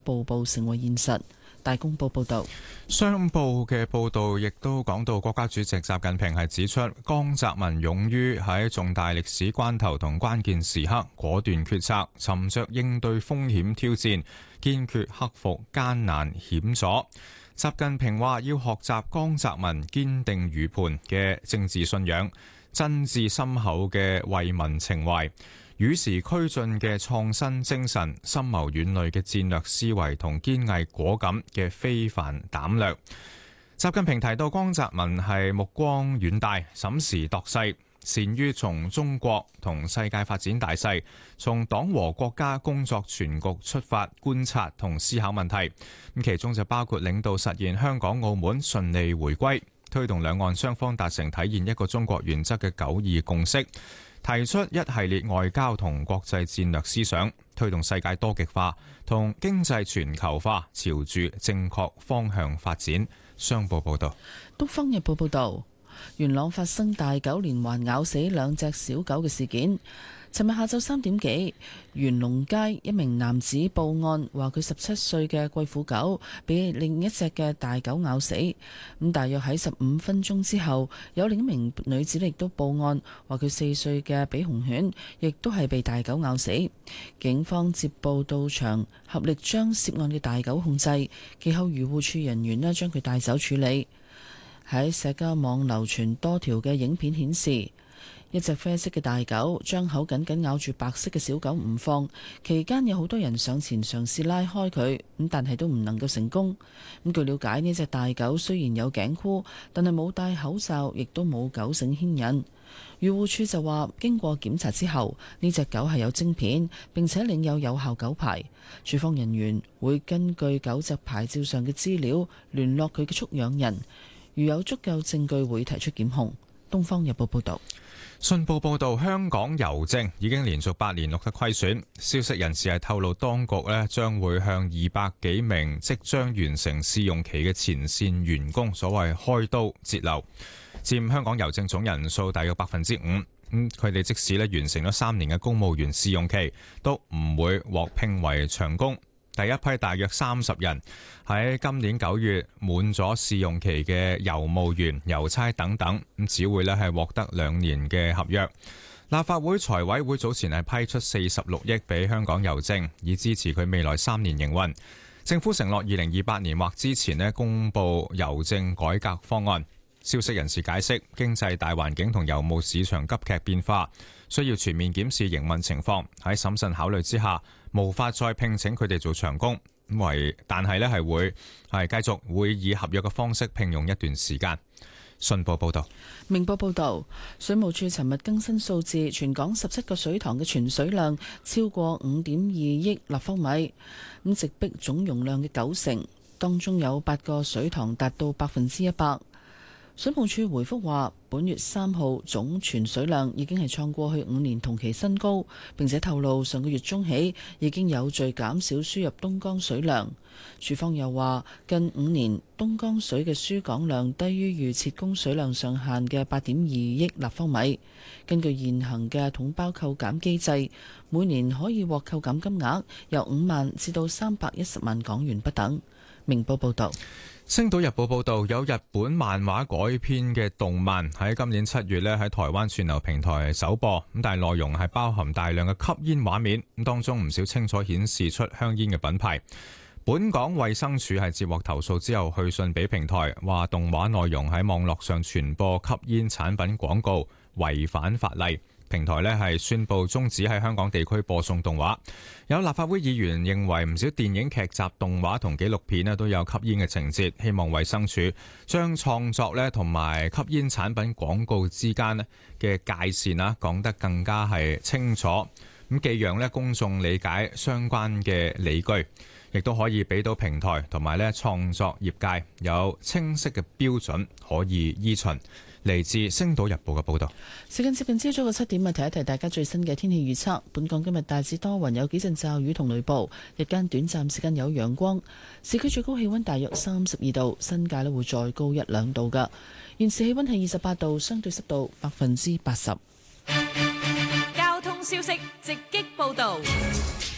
步步成為現實。大公報報道， 商報嘅報導亦都講到，國家主席習近平係指出，江澤民勇於喺重大歷史關頭同關鍵時刻果斷決策，沉着應對風險挑戰，堅決克服艱難險阻。習近平話要學習江澤民堅定如磐嘅政治信仰、真摯深厚嘅為民情懷、與時俱進嘅創新精神、深謀遠慮嘅戰略思維同堅毅果敢嘅非凡膽略。習近平提到，江澤民係目光遠大、審時度勢，善於從中國同世界發展大勢、從黨和國家工作全局出發觀察同思考問題。咁其中就包括領導實現香港澳門順利回歸，推動兩岸雙方達成體現一個中國原則嘅九二共識，提出一系列外交同國際戰略思想，推動世界多極化同經濟全球化朝住正確方向發展。商報報道。 東方日報報道，元朗發生大狗連環咬死兩隻小狗嘅事件。尋日下晝3點幾，元龍街一名男子報案，話佢17歲嘅貴婦狗被另一隻嘅大狗咬死。咁大約喺15分鐘之後，有另一名女子亦都報案，話佢4歲嘅比熊犬亦都係被大狗咬死。警方接報到場，合力將涉案嘅大狗控制，其後漁護署人員將佢帶走處理。喺社交網流傳多條嘅影片顯示，一隻啡色嘅大狗將口緊緊咬住白色嘅小狗唔放，期間有好多人上前嘗試拉開佢，但係都唔能夠成功。據了解，呢隻大狗雖然有頸箍，但係冇戴口罩，亦都冇狗繩牽引。漁護署就話，經過檢查之後，呢隻狗係有晶片，並且領有有效狗牌。署方人員會根據狗隻牌照上嘅資料聯絡佢嘅畜養人，如有足夠證據會提出檢控。東方日報報道。 信報報導，香港郵政已經連續8年錄得虧損。消息人士係透露，當局將會向200幾名即將完成試用期嘅前線員工所謂開刀節流，佔香港郵政總人數大約5%。佢哋即使完成咗3年嘅公務員試用期，都唔會獲聘為長工。第一批大約30人喺今年9月滿咗試用期嘅郵務員、郵差等等，只會係獲得2年嘅合約。立法會財委會早前係批出46億俾香港郵政，以支持佢未來3年營運。政府承諾2028年或之前公布郵政改革方案。消息人士解釋，經濟大環境同郵務市場急劇變化，需要全面檢視營運情況。喺審慎考慮之下，無法再聘請佢哋做長工，但係會繼續會以合約嘅方式聘用一段時間。信報報道。 明報報道，水務署尋日更新數字，全港17個水塘嘅存水量超過5.2億立方米，直逼總容量嘅90%，當中有8個水塘達到100%。水務署回覆話，本月3號總存水量已經係創過去5年同期新高，並且透露上個月中起已經有序減少輸入東江水量。署方又話，近5年東江水嘅輸港量低於預設供水量上限嘅8.2億立方米。根據現行嘅統包扣減機制，每年可以獲扣減金額由5萬至到310萬港元不等。明報報道。 星島日報報道，有日本漫畫改編嘅動漫喺今年7月喺台灣串流平台首播，但係內容係包含大量嘅吸煙畫面，當中唔少清楚顯示出香煙嘅品牌。本港衛生署係接獲投訴之後，去信俾平台，話動畫內容喺網絡上傳播吸煙產品廣告，違反法例。平台係宣布終止喺香港地區播送動畫。有立法會議員認為唔少電影劇集、動畫同紀錄片都有吸煙嘅情節，希望衛生署將創作同埋吸煙產品廣告之間嘅界線講得更加係清楚，咁既讓公眾理解相關嘅理據，亦都可以俾到平台同埋創作業界有清晰嘅標準可以依循。嚟自《星島日報》嘅報道。 時間接近朝早嘅7點，提一提大家最新嘅天氣預測。本港今日大致多雲，有幾陣驟雨同雷暴，日間短暫時間有陽光。市區最高氣溫大約32度，新界會再高1-2度㗎。現時氣溫係28度，相對濕度80%。 交通消息直擊報道。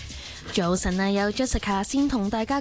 早晨啊，有 Jessica 先同大家